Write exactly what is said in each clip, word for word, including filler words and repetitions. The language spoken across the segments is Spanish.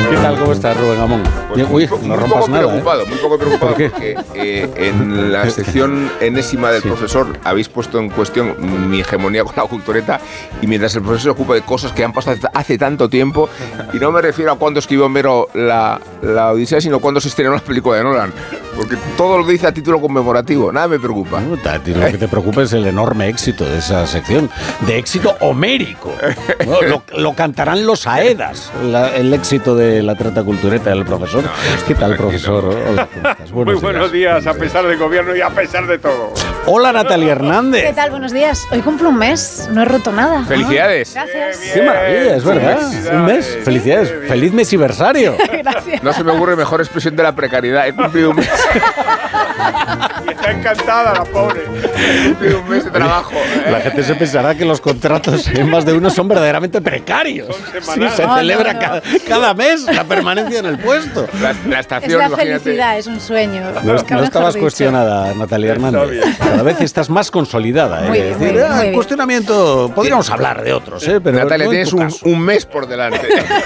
¿Qué tal? ¿Cómo estás, Rubén Amón? Pues Uy, muy, no muy rompas poco nada, preocupado, ¿eh? muy poco preocupado ¿Por qué? porque eh, en la sección enésima del Sí. profesor habéis puesto en cuestión mi hegemonía con la cultureta, y mientras el profesor se ocupa de cosas que han pasado hace tanto tiempo, y no me refiero a cuándo escribió Homero la, la Odisea, sino cuándo se estrenó la película de Nolan, porque todo lo dice a título conmemorativo, nada me preocupa. No, a ti lo que te preocupa es el enorme éxito de esa sección, de éxito homérico. ¿No? Lo, lo cantarán los Aedas, la, el éxito de la trata cultureta del profesor. No, ¿Qué tal, tranquilo. profesor? Hola, ¿cómo estás? Muy buenos días, a pesar del gobierno y a pesar de todo. Hola, Natalia Hernández. ¿Qué tal? Buenos días. Hoy cumplo un mes, no he roto nada. ¡Felicidades! Gracias. Qué maravilla, es verdad. Felicidades. Un mes. Felicidades. Bien. Feliz mesiversario. Gracias. No se me ocurre mejor expresión de la precariedad. He cumplido un mes, Y está encantada la pobre. he cumplido un mes de trabajo. ¿eh? La gente se pensará que los contratos en más de uno son verdaderamente precarios. Son Sí, semanales. se No, celebra no, no. Cada, cada mes la permanencia en el puesto. La, la Es estación, la imagínate. felicidad, es un sueño. No, Nunca no mejor estabas dicho. cuestionada, Natalia Hernández. bien. Cada vez estás más consolidada. ¿eh? Muy Es bien, decir, muy bien, ah, muy el bien. cuestionamiento, podríamos hablar de otros, ¿eh? Pero Natalia, no en tienes tu un, caso. un mes por delante.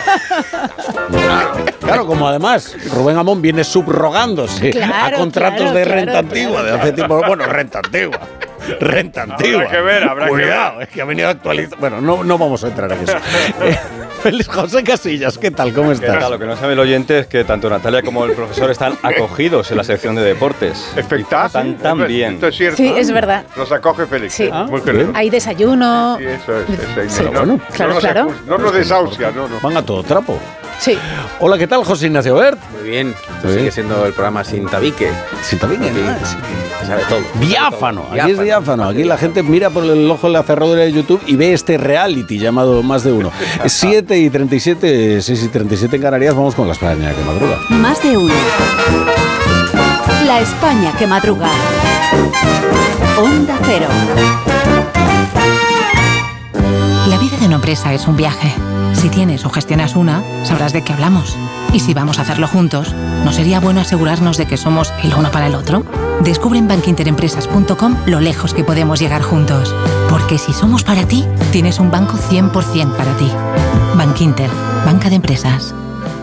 Claro, como además Rubén Amón viene subrogándose Claro, a contratos claro, de claro, renta claro, antigua de hace tiempo. Bueno, renta antigua. Renta antigua. que ver, habrá que Cuidado, es que ha venido a actualizar. Bueno, no, no vamos a entrar en eso. Eh, Félix José Casillas, ¿qué tal? ¿Cómo ¿Qué estás? tal? Lo que no sabe el oyente es que tanto Natalia como el profesor están acogidos en la sección de deportes. Espectáculo. Están tan bien. Esto es cierto. Sí, es verdad. Nos acoge Félix. Sí. ¿eh? Muy Ah, generoso. Hay desayuno. Sí, eso es. eso es. Sí. No, Bueno, claro, no nos claro. acus- No nos desahucia, no, no. Van a todo trapo. Sí. Hola, ¿qué tal, José Ignacio Bert? Muy bien, esto Muy sigue bien. siendo el programa sin tabique. Sí, también. Aquí ¿no? Sí. se sabe todo. Diáfano, aquí es Diáfano. diáfano. Aquí la gente mira por el ojo de la cerradura de YouTube y ve este reality llamado Más de Uno. siete y treinta y siete, seis y treinta y siete en Canarias, vamos con la España que madruga. Más de uno. La España que madruga. Onda Cero. La vida de una empresa es un viaje. Si tienes o gestionas una, sabrás de qué hablamos. Y si vamos a hacerlo juntos, ¿no sería bueno asegurarnos de que somos el uno para el otro? Descubre en bankinterempresas punto com lo lejos que podemos llegar juntos. Porque si somos para ti, tienes un banco cien por ciento para ti. Bankinter, banca de empresas.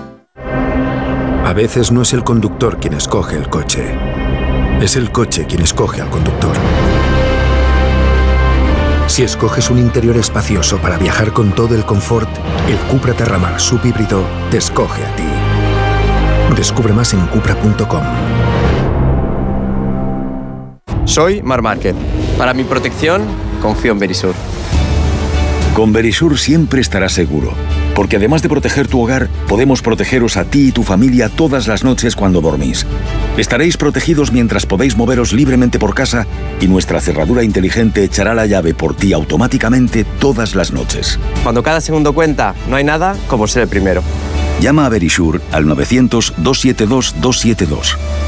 A veces no es el conductor quien escoge el coche. Es el coche quien escoge al conductor. Si escoges un interior espacioso para viajar con todo el confort, el Cupra Terramar subhíbrido te escoge a ti. Descubre más en cupra punto com. Soy Mar Márquez. Para mi protección, confío en Verisur. Con Verisur siempre estarás seguro, porque además de proteger tu hogar, podemos protegeros a ti y tu familia todas las noches cuando dormís. Estaréis protegidos mientras podéis moveros libremente por casa y nuestra cerradura inteligente echará la llave por ti automáticamente todas las noches. Cuando cada segundo cuenta, no hay nada como ser el primero. Llama a Verisur al novecientos, doscientos setenta y dos, doscientos setenta y dos.